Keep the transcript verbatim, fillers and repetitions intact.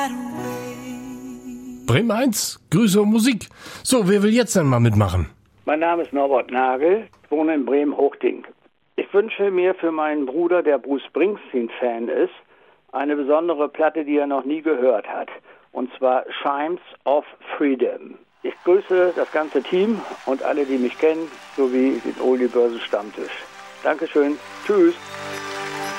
Bremen eins, Grüße und Musik. So, wer will jetzt denn mal mitmachen? Mein Name ist Norbert Nagel, ich wohne in Bremen-Hochding. Ich wünsche mir für meinen Bruder, der Bruce Springsteen-Fan ist, eine besondere Platte, die er noch nie gehört hat. Und zwar Chimes of Freedom. Ich grüße das ganze Team und alle, die mich kennen, sowie den Oldie Börse Stammtisch. Dankeschön. Tschüss.